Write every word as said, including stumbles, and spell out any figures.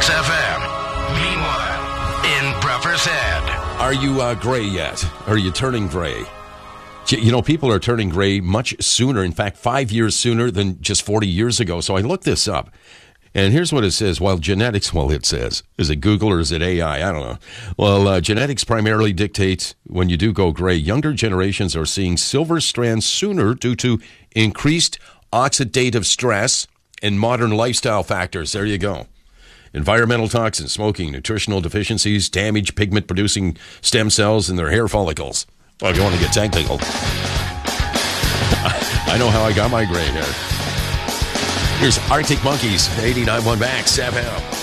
Max F M. Meanwhile, in Brewer's Head. Are you uh, gray yet? Are you turning gray? You know, people are turning gray much sooner. In fact, five years sooner than just forty years ago. So I looked this up. And here's what it says. While genetics, well, it says, is it Google or is it A I? I don't know. Well, uh, genetics primarily dictates when you do go gray. Younger generations are seeing silver strands sooner due to increased oxidative stress and modern lifestyle factors. There you go. Environmental toxins, smoking, nutritional deficiencies, damage pigment-producing stem cells in their hair follicles. Well, if you want to get technical. I know how I got my gray hair. Here's Arctic Monkeys, eighty-nine point one Max F M.